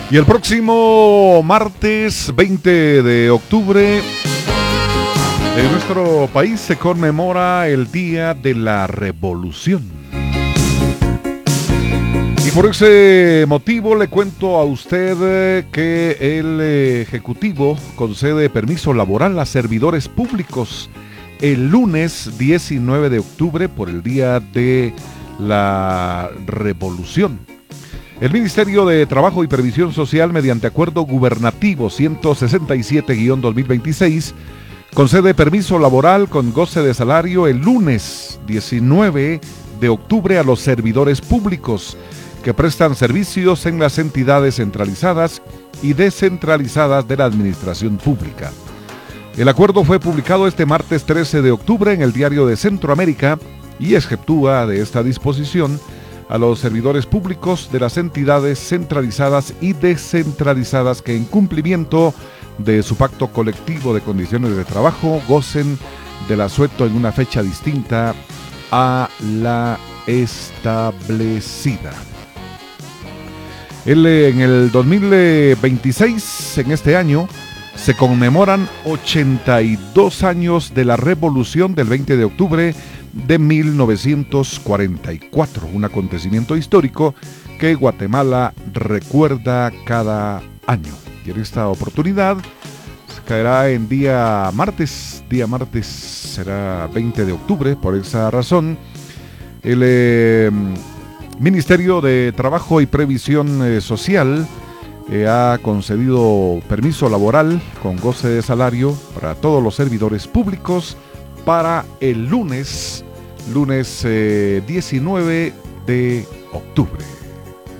Y el próximo martes 20 de octubre en nuestro país se conmemora el Día de la Revolución. Y por ese motivo le cuento a usted que el Ejecutivo concede permiso laboral a servidores públicos el lunes 19 de octubre por el Día de la Revolución. El Ministerio de Trabajo y Previsión Social, mediante Acuerdo Gubernativo 167-2026, concede permiso laboral con goce de salario el lunes 19 de octubre a los servidores públicos que prestan servicios en las entidades centralizadas y descentralizadas de la administración pública. El acuerdo fue publicado este martes 13 de octubre en el Diario de Centroamérica y exceptúa de esta disposición a los servidores públicos de las entidades centralizadas y descentralizadas que en cumplimiento de su pacto colectivo de condiciones de trabajo gocen del asueto en una fecha distinta a la establecida. En el 2026, en este año, se conmemoran 82 años de la Revolución del 20 de octubre de 1944, un acontecimiento histórico que Guatemala recuerda cada año. Y en esta oportunidad se caerá en día martes será 20 de octubre, por esa razón el Ministerio de Trabajo y Previsión Social ha concedido permiso laboral con goce de salario para todos los servidores públicos para el lunes 19 de octubre.